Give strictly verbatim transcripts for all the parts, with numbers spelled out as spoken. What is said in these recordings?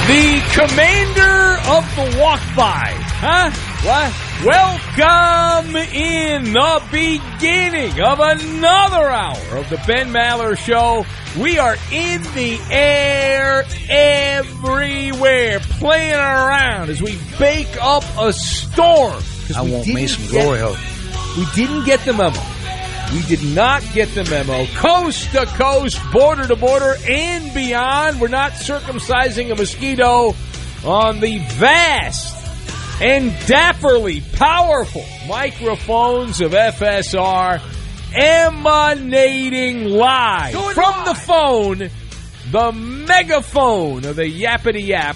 The commander of the walk-by, huh? What? Welcome in the beginning of another hour of the Ben Maller Show. We are in the air everywhere, playing around as we bake up a storm. I want me some glory hole. We didn't get the memo. We did not get the memo. Coast to coast, border to border, and beyond. We're not circumcising a mosquito on the vast and dapperly powerful microphones of F S R, emanating live Going from live. the phone, the megaphone of the Yappity Yap,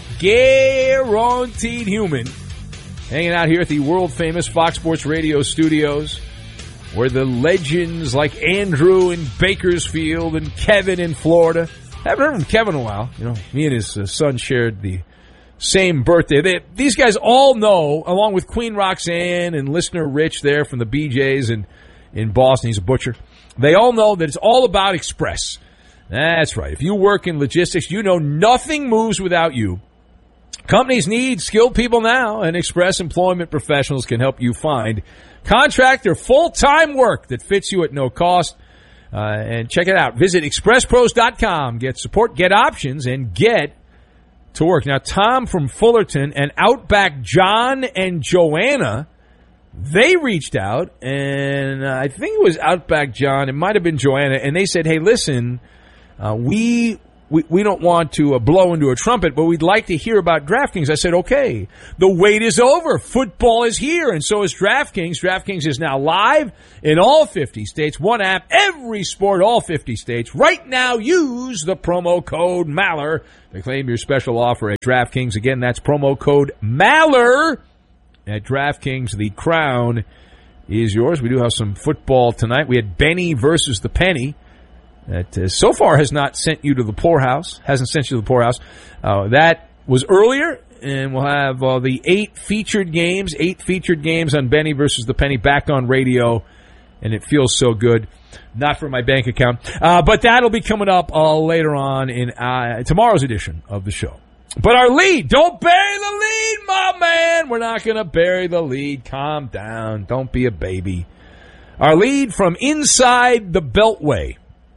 guaranteed human, hanging out here at the world-famous Fox Sports Radio studios, where the legends like Andrew in Bakersfield and Kevin in Florida. Haven't heard from Kevin in a while. You know, me and his uh, son shared the same birthday. They, these guys all know, along with Queen Roxanne and listener Rich there from the B Js in, in Boston. He's a butcher. They all know that it's all about Express. That's right. If you work in logistics, you know nothing moves without you. Companies need skilled people now, and Express Employment Professionals can help you find contract or full-time work that fits you at no cost. Uh, and check it out. Visit express pros dot com. Get support, get options, and get to work. Now, Tom from Fullerton and Outback John and Joanna, they reached out, and uh, I think it was Outback John. It might have been Joanna, and they said, hey, listen, uh, we... We, we don't want to uh, blow into a trumpet, but we'd like to hear about DraftKings. I said, okay, the wait is over. Football is here, and so is DraftKings. DraftKings is now live in all fifty states. One app, every sport, all fifty states. Right now, use the promo code Maller to claim your special offer at DraftKings. Again, that's promo code Maller at DraftKings. The crown is yours. We do have some football tonight. We had Benny versus the Penny. That uh, so far has not sent you to the poorhouse, hasn't sent you to the poorhouse. Uh, that was earlier, and we'll have uh, the eight featured games, eight featured games on Benny versus the Penny back on radio, and it feels so good. Not for my bank account, uh, but that'll be coming up uh, later on in uh, tomorrow's edition of the show. But our lead, don't bury the lead, my man. We're not going to bury the lead. Calm down. Don't be a baby. Our lead from inside the Beltway,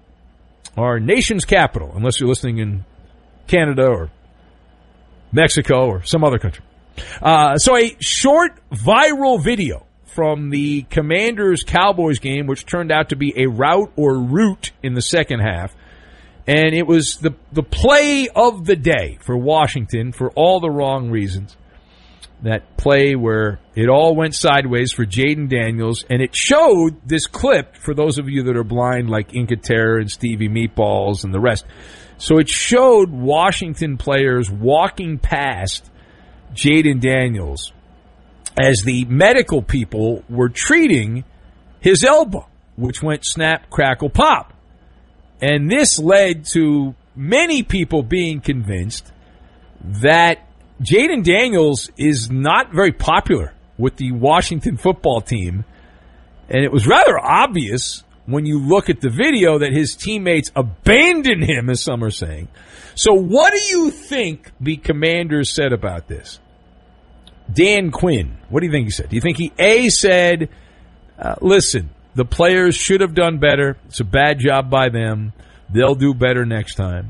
our nation's capital, unless you're listening in Canada or Mexico or some other country. Uh, so a short viral video from the Commanders-Cowboys game, which turned out to be a rout or root in the second half. And it was the, the play of the day for Washington for all the wrong reasons. That play where it all went sideways for Jaden Daniels, and it showed this clip for those of you that are blind like Inca Terror and Stevie Meatballs and the rest. So it showed Washington players walking past Jaden Daniels as the medical people were treating his elbow, which went snap, crackle, pop. And this led to many people being convinced that Jaden Daniels is not very popular with the Washington football team, and it was rather obvious when you look at the video that his teammates abandoned him, as some are saying. So what do you think the Commanders said about this? Dan Quinn, what do you think he said? Do you think he, A, said, uh, listen, the players should have done better. It's a bad job by them. They'll do better next time.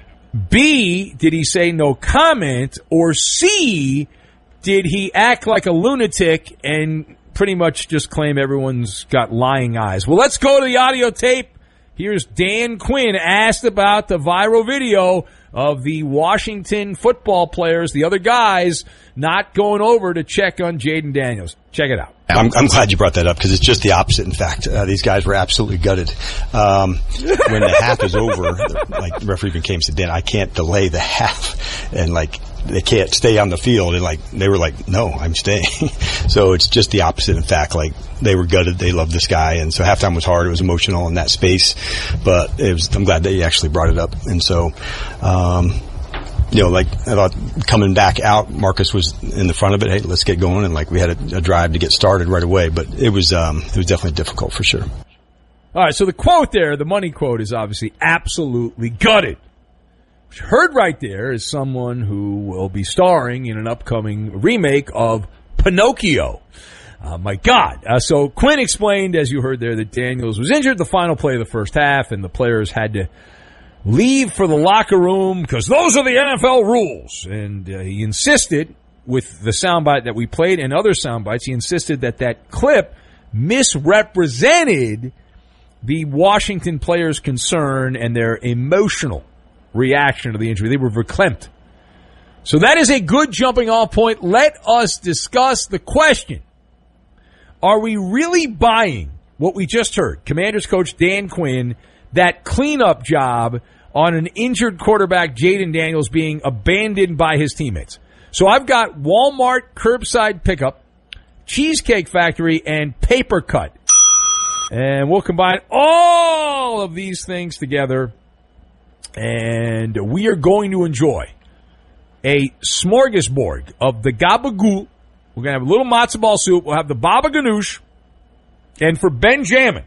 B, did he say no comment? Or C, did he act like a lunatic and pretty much just claim everyone's got lying eyes? Well, let's go to the audio tape. Here's Dan Quinn asked about the viral video of the Washington football players, the other guys, not going over to check on Jaden Daniels. Check it out. I'm, I'm glad you brought that up because it's just the opposite. In fact, uh, these guys were absolutely gutted. Um, when the half is over, like the referee became said, Dan, I can't delay the half, and like they can't stay on the field. And like they were like, no, I'm staying. So it's just the opposite. In fact, like they were gutted. They loved this guy, and so halftime was hard. It was emotional in that space, but it was. I'm glad that you actually brought it up, and so. Um, You know, like I thought coming back out, Marcus was in the front of it. Hey, let's get going, and like we had a, a drive to get started right away. But it was, um, it was definitely difficult for sure. All right, so the quote there, the money quote, is obviously absolutely gutted. What you heard right there is someone who will be starring in an upcoming remake of Pinocchio. Uh, my God. Uh, so Quinn explained, as you heard there, that Daniels was injured the final play of the first half, and the players had to leave for the locker room because those are the N F L rules. And uh, he insisted, with the soundbite that we played and other soundbites, he insisted that that clip misrepresented the Washington players' concern and their emotional reaction to the injury. They were verklempt. So that is a good jumping off point. Let us discuss the question. Are we really buying what we just heard? Commanders coach Dan Quinn, that cleanup job on an injured quarterback, Jayden Daniels, being abandoned by his teammates. So I've got Walmart curbside pickup, Cheesecake Factory, and Paper Cut. And we'll combine all of these things together, and we are going to enjoy a smorgasbord of the gabagool. We're going to have a little matzo ball soup. We'll have the baba ganoush. And for Benjamin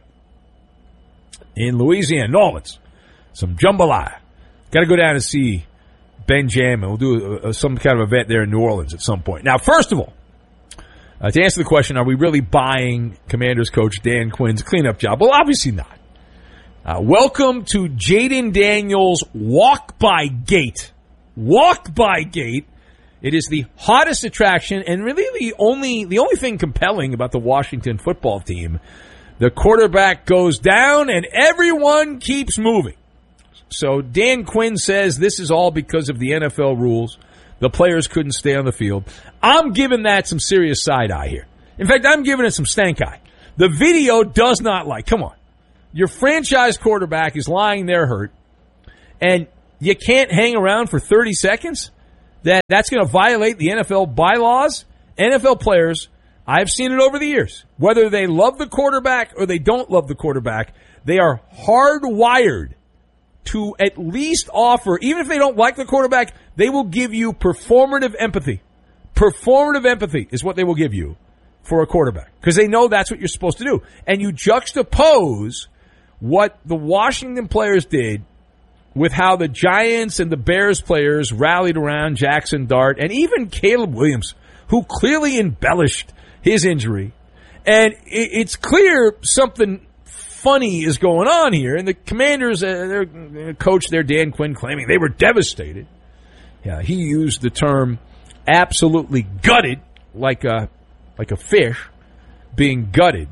in Louisiana, New Orleans, some jambalaya. Got to go down and see Benjamin. We'll do a, a, some kind of event there in New Orleans at some point. Now, first of all, uh, to answer the question, are we really buying Commanders coach Dan Quinn's cleanup job? Well, obviously not. Uh, welcome to Jayden Daniels' walk-by gate. Walk-by gate. It is the hottest attraction and really the only the only thing compelling about the Washington football team. The quarterback goes down and everyone keeps moving. So Dan Quinn says this is all because of the N F L rules. The players couldn't stay on the field. I'm giving that some serious side eye here. In fact, I'm giving it some stank eye. The video does not like, come on. Your franchise quarterback is lying there hurt, and you can't hang around for thirty seconds? That that's going to violate the N F L bylaws? N F L players, I've seen it over the years. Whether they love the quarterback or they don't love the quarterback, they are hardwired to at least offer, even if they don't like the quarterback, they will give you performative empathy. Performative empathy is what they will give you for a quarterback because they know that's what you're supposed to do. And you juxtapose what the Washington players did with how the Giants and the Bears players rallied around Jackson Dart and even Caleb Williams, who clearly embellished his injury. And it's clear something funny is going on here. And the Commanders, uh, their coach there, Dan Quinn, claiming they were devastated. Yeah, he used the term absolutely gutted, like a, like a fish being gutted.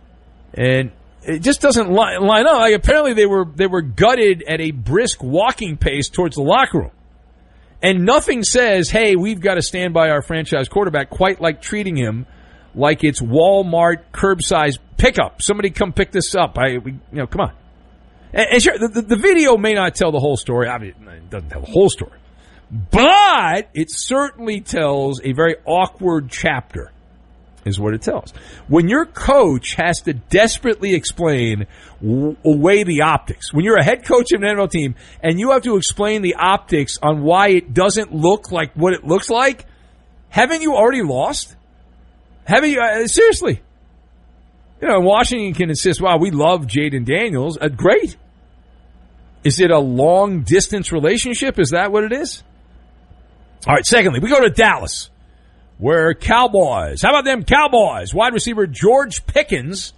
And it just doesn't line, line up. Like apparently they were they were gutted at a brisk walking pace towards the locker room. And nothing says, hey, we've got to stand by our franchise quarterback, quite like treating him like it's Walmart curbside pickup. Somebody come pick this up. I, we, you know, come on. And, and sure, the, the, the video may not tell the whole story. I mean, it doesn't tell the whole story. But it certainly tells a very awkward chapter, is what it tells. When your coach has to desperately explain w- away the optics, when you're a head coach of an N F L team and you have to explain the optics on why it doesn't look like what it looks like, haven't you already lost? Haven't you? Uh, seriously. You know, Washington can insist, wow, we love Jayden Daniels. Uh, great. Is it a long-distance relationship? Is that what it is? All right, secondly, we go to Dallas, where Cowboys, how about them Cowboys? Wide receiver George Pickens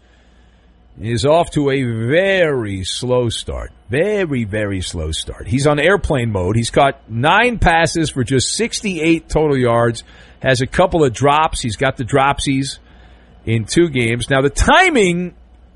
is off to a very slow start. Very, very slow start. He's on airplane mode. He's caught nine passes for just sixty-eight total yards, has a couple of drops. He's got the dropsies in two games. Now, the timing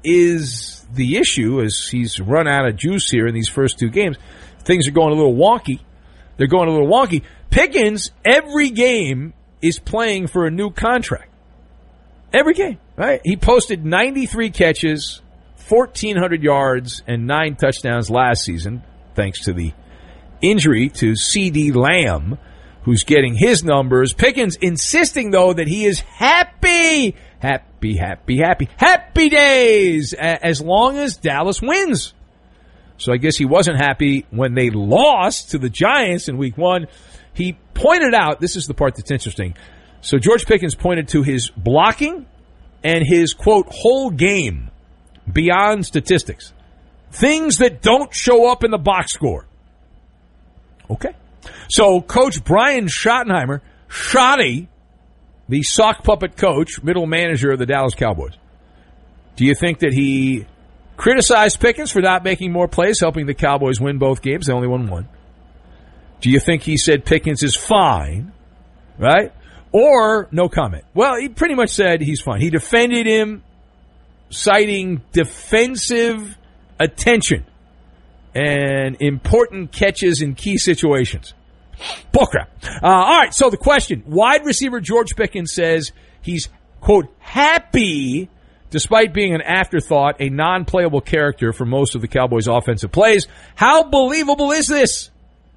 is the issue as he's run out of juice here in these first two games. Things are going a little wonky. They're going a little wonky. Pickens, every game, is playing for a new contract. Every game, right? He posted ninety-three catches, fourteen hundred yards, and nine touchdowns last season, thanks to the injury to CeeDee Lamb, who's getting his numbers. Pickens insisting, though, that he is happy, happy, happy, happy, happy days as long as Dallas wins. So I guess he wasn't happy when they lost to the Giants in week one. He pointed out, this is the part that's interesting. So George Pickens pointed to his blocking and his, quote, whole game beyond statistics. Things that don't show up in the box score. Okay. So Coach Brian Schottenheimer, Schotty, the sock puppet coach, middle manager of the Dallas Cowboys. Do you think that he criticized Pickens for not making more plays, helping the Cowboys win both games? They only won one. Do you think he said Pickens is fine, right? Or no comment? Well, he pretty much said he's fine. He defended him, citing defensive attention and important catches in key situations. Bullcrap. Uh, all right, so the question. Wide receiver George Pickens says he's, quote, happy despite being an afterthought, a non-playable character for most of the Cowboys' offensive plays. How believable is this?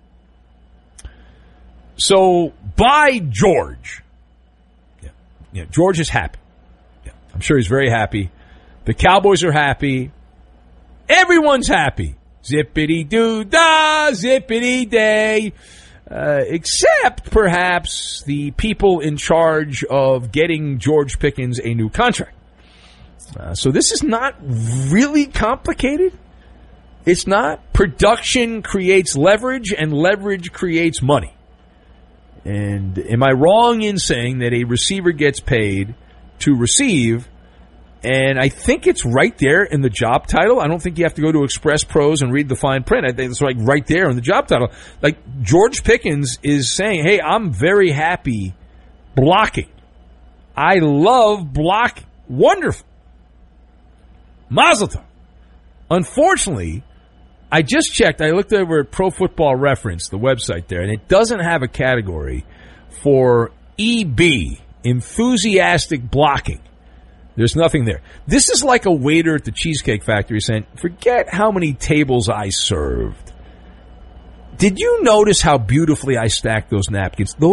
So, by George. Yeah, yeah, George is happy. Yeah, I'm sure he's very happy. The Cowboys are happy. Everyone's happy. Zippity-doo-dah, zippity-day. Uh, except, perhaps, the people in charge of getting George Pickens a new contract. Uh, so this is not really complicated. It's not. Production creates leverage, and leverage creates money. And am I wrong in saying that a receiver gets paid to receive? And I think it's right there in the job title. I don't think you have to go to Express Pros and read the fine print. I think it's like right there in the job title. Like George Pickens is saying, hey, I'm very happy blocking. I love blocking. Wonderful. Mazel tov. Unfortunately, I just checked. I looked over at Pro Football Reference, the website there, and it doesn't have a category for E B, enthusiastic blocking. There's nothing there. This is like a waiter at the Cheesecake Factory saying, forget how many tables I served. Did you notice how beautifully I stacked those napkins? Those